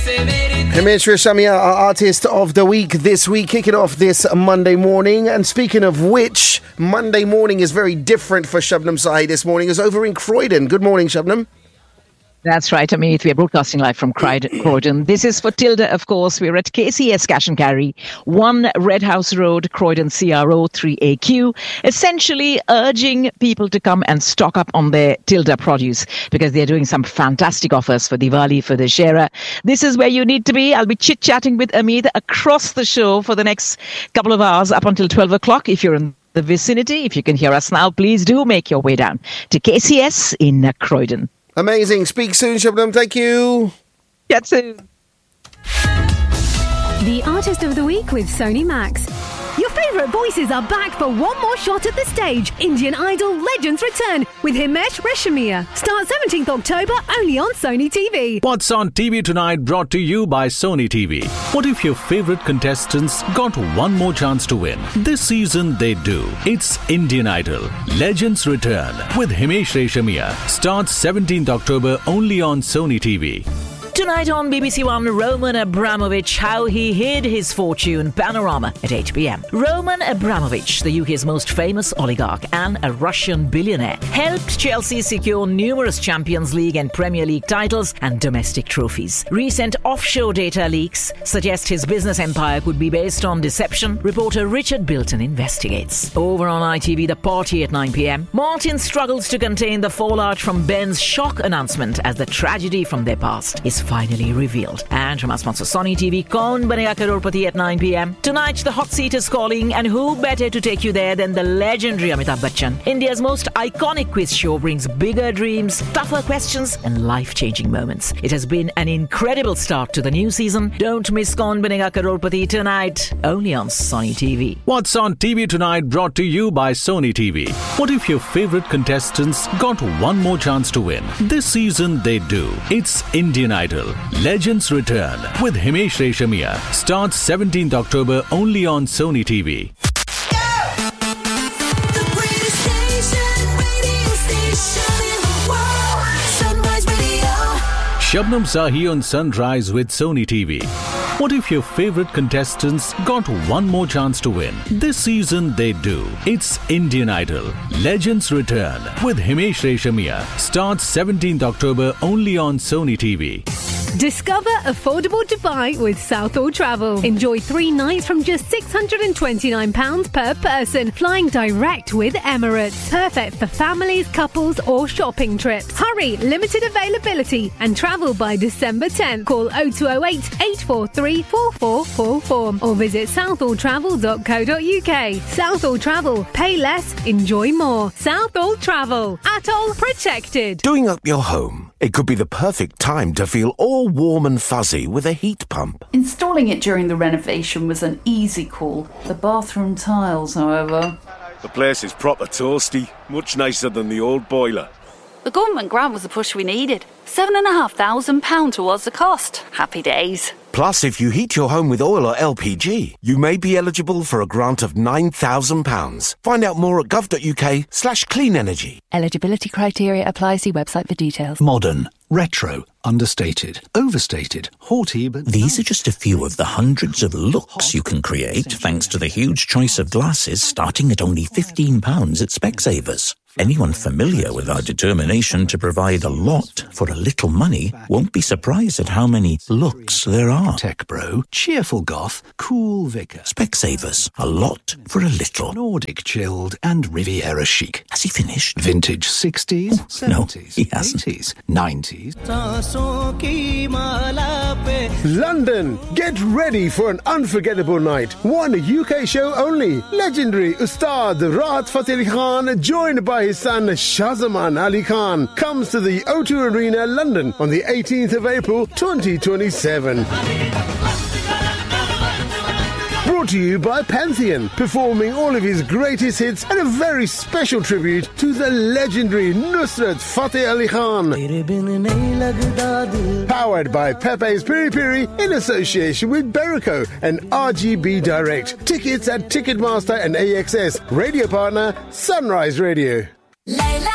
Himesh Reshammiya, our Artist of the Week this week, kicking off this Monday morning. And speaking of which, Monday morning is very different for Shabnam Sahi this morning. Is over in Croydon. Good morning, Shabnam. That's right, Amit. We are broadcasting live from Croydon. This is for Tilda, of course. We're at KCS Cash and Carry, 1 Red House Road, Croydon, CRO 3AQ, essentially urging people to come and stock up on their Tilda produce because they're doing some fantastic offers for Diwali, for Dussehra. This is where you need to be. I'll be chit-chatting with Amit across the show for the next couple of hours up until 12 o'clock. If you're in the vicinity, if you can hear us now, please do make your way down to KCS in Croydon. Amazing. Speak soon, Shabnam. Thank you. Get soon. The Artist of the Week with Sony Max. Your favourite voices are back for one more shot at the stage. Indian Idol Legends return with Himesh Reshammiya. Start 17th October only on Sony TV. What's on TV tonight brought to you by Sony TV. What if your favourite contestants got one more chance to win? This season they do. It's Indian Idol Legends return with Himesh Reshammiya. Starts 17th October only on Sony TV. Tonight on BBC One, Roman Abramovich, how he hid his fortune, Panorama at 8 p.m. Roman Abramovich, the UK's most famous oligarch and a Russian billionaire, helped Chelsea secure numerous Champions League and Premier League titles and domestic trophies. Recent offshore data leaks suggest his business empire could be based on deception. Reporter Richard Bilton investigates. Over on ITV, The Party at 9 p.m. Martin struggles to contain the fallout from Ben's shock announcement as the tragedy from their past is finally revealed. And from our sponsor Sony TV, Kaun Banega Crorepati at 9 p.m. Tonight, the hot seat is calling, and who better to take you there than the legendary Amitabh Bachchan? India's most iconic quiz show brings bigger dreams, tougher questions, and life-changing moments. It has been an incredible start to the new season. Don't miss Kaun Banega Crorepati tonight, only on Sony TV. What's on TV tonight brought to you by Sony TV. What if your favourite contestants got one more chance to win? This season they do. It's Indian Idol Legends return with Himesh Reshammiya. Starts 17th October only on Sony TV. Shabnam Sahi on Sunrise with Sony TV. What if your favourite contestants got one more chance to win? This season they do. It's Indian Idol Legends return with Himesh Reshammiya. Starts 17th October only on Sony TV. Discover affordable Dubai with Southall Travel. Enjoy 3 nights from just £629 per person. Flying direct with Emirates. Perfect for families, couples or shopping trips. Hurry, limited availability and travel by December 10th. Call 0208 843 4444 or visit southalltravel.co.uk. Southall Travel. Pay less, enjoy more. Southall Travel. Atoll protected. Doing up your home. It could be the perfect time to feel all warm and fuzzy with a heat pump. Installing it during the renovation was an easy call. The bathroom tiles, however. The place is proper toasty, much nicer than the old boiler. The government grant was the push we needed. £7,500 towards the cost. Happy days. Plus, if you heat your home with oil or LPG, you may be eligible for a grant of £9,000. Find out more at gov.uk/clean energy. Eligibility criteria apply. See website for details. Modern, retro, understated, overstated, haughty, but... These are just a few of the hundreds of looks you can create thanks to the huge choice of glasses starting at only £15 at Specsavers. Anyone familiar with our determination to provide a lot for a little money won't be surprised at how many looks there are. Tech bro, cheerful goth, cool vicar. Specsavers, a lot for a little. Nordic chilled and Riviera chic. Has he finished? Vintage 60s, 70s, no, he hasn't. 80s, 90s. London, get ready for an unforgettable night. One UK show only. Legendary Ustad Rahat Fateh Ali Khan, joined by his son Shahzaman Ali Khan, comes to the O2 Arena, London on the 18th of April 2027. Brought to you by Pantheon, performing all of his greatest hits and a very special tribute to the legendary Nusrat Fateh Ali Khan. Powered by Pepe's Piri Piri in association with Berico and RGB Direct. Tickets at Ticketmaster and AXS. Radio partner Sunrise Radio.